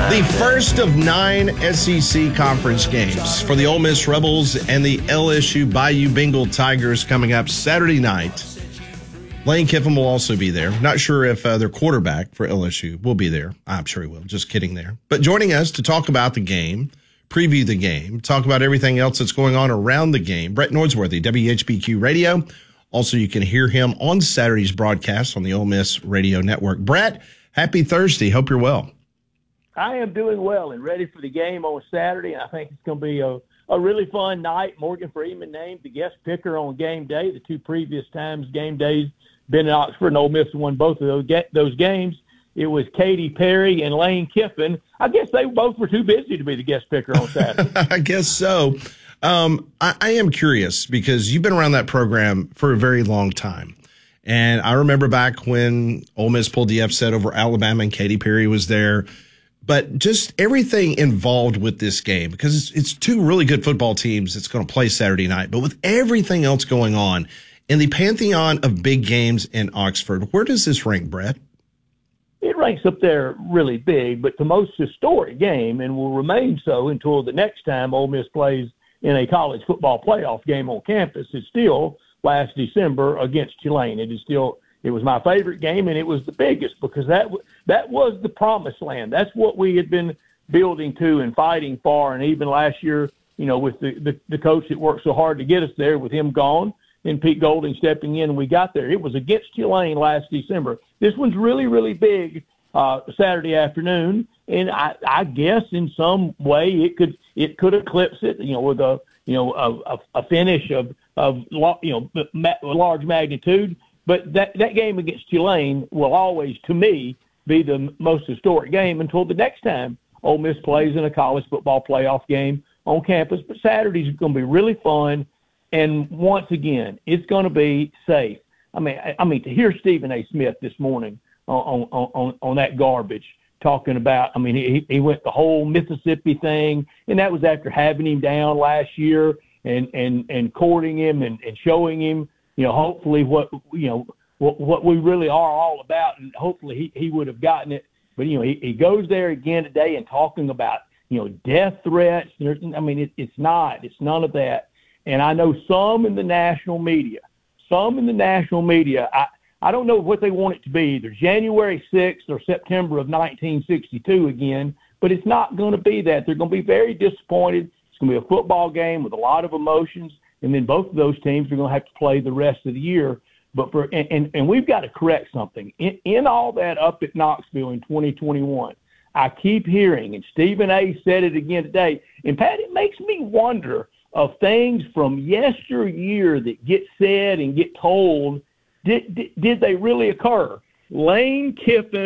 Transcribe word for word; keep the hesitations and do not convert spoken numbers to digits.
The first of nine S E C conference games for the Ole Miss Rebels and the L S U Bayou Bengal Tigers coming up Saturday night. Lane Kiffin will also be there. Not sure if uh, their quarterback for L S U will be there. I'm sure he will. Just kidding there. But joining us to talk about the game, preview the game, talk about everything else that's going on around the game, Brett Nordsworthy, W H B Q Radio. Also, you can hear him on Saturday's broadcast on the Ole Miss Radio Network. Brett, happy Thursday. Hope you're well. I am doing well and ready for the game on Saturday. I think it's going to be a, a really fun night. Morgan Freeman named the guest picker on game day. The two previous times game days been in Oxford, and Ole Miss won both of those, those games. It was Katy Perry and Lane Kiffin. I guess they both were too busy to be the guest picker on Saturday. I guess so. Um, I, I am curious because you've been around that program for a very long time. And I remember back when Ole Miss pulled the upset over Alabama and Katy Perry was there. But just everything involved with this game, because it's, it's two really good football teams that's going to play Saturday night. But with everything else going on in the pantheon of big games in Oxford, where does this rank, Brett? It ranks up there really big, but the most historic game, and will remain so until the next time Ole Miss plays in a college football playoff game on campus, is still last December against Tulane. It is still – it was my favorite game, and it was the biggest because that w- that was the promised land. That's what we had been building to and fighting for. And even last year, you know, with the, the, the coach that worked so hard to get us there, with him gone and Pete Golding stepping in, and we got there. It was against Tulane last December. This one's really, really big uh, Saturday afternoon, and I, I guess in some way it could it could eclipse it. You know, with a you know a, a finish of of you know ma- large magnitude. But that, that game against Tulane will always, to me, be the most historic game until the next time Ole Miss plays in a college football playoff game on campus. But Saturday's going to be really fun. And once again, it's going to be safe. I mean, I, I mean to hear Stephen A. Smith this morning on, on, on, on that garbage talking about, I mean, he, he went the whole Mississippi thing, and that was after having him down last year and, and, and courting him and, and showing him, you know, hopefully what, you know, what, what we really are all about, and hopefully he, he would have gotten it. But, you know, he, he goes there again today and talking about, you know, death threats. There's, I mean, it, it's not. It's none of that. And I know some in the national media, some in the national media, I, I don't know what they want it to be, either January sixth or September of nineteen sixty-two again, but it's not going to be that. They're going to be very disappointed. It's going to be a football game with a lot of emotions. And then both of those teams are going to have to play the rest of the year. But for and, and, and we've got to correct something. In, in all that up at Knoxville in twenty twenty-one, I keep hearing, and Stephen A. said it again today, and Pat, it makes me wonder of things from yesteryear that get said and get told. Did, did, did they really occur? Lane Kiffin